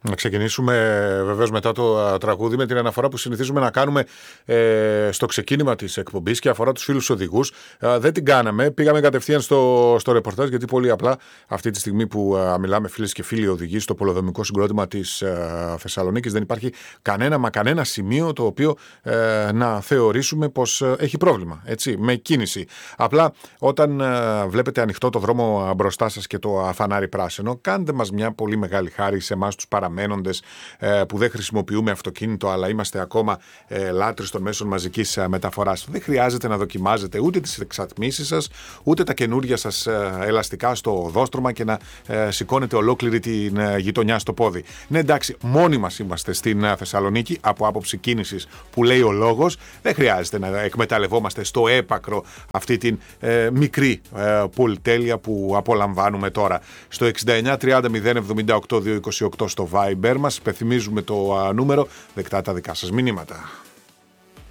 Να ξεκινήσουμε βεβαίως μετά το τραγούδι με την αναφορά που συνηθίζουμε να κάνουμε στο ξεκίνημα της εκπομπής και αφορά τους φίλους οδηγούς. Δεν την κάναμε, πήγαμε κατευθείαν στο ρεπορτάζ, γιατί πολύ απλά αυτή τη στιγμή που μιλάμε, φίλες και φίλοι οδηγοί, στο πολεοδομικό συγκρότημα της Θεσσαλονίκης δεν υπάρχει κανένα σημείο το οποίο να θεωρήσουμε πως έχει πρόβλημα, έτσι, με κίνηση. Απλά όταν βλέπετε ανοιχτό το δρόμο μπροστά σας και το φανάρι πράσινο, κάντε μας μια πολύ μεγάλη χάρη σε εμάς τους παραμένοντες που δεν χρησιμοποιούμε αυτοκίνητο αλλά είμαστε ακόμα λάτρεις των μέσων μαζικής μεταφοράς. Δεν χρειάζεται να δοκιμάζετε ούτε τις εξατμίσεις σας, ούτε τα καινούργια σας ελαστικά στο οδόστρωμα και να σηκώνετε ολόκληρη την γειτονιά στο πόδι. Ναι, εντάξει, μόνοι μας είμαστε στην Θεσσαλονίκη από άποψη κίνησης που λέει ο λόγος. Δεν χρειάζεται να εκμεταλλευόμαστε στο έπακρο αυτή την μικρή πολυτέλεια που απολαμβάνουμε τώρα. Στο 69 30 078 228 στο Viber μας, υπενθυμίζουμε το νούμερο, δεκτά τα δικά σας μηνύματα.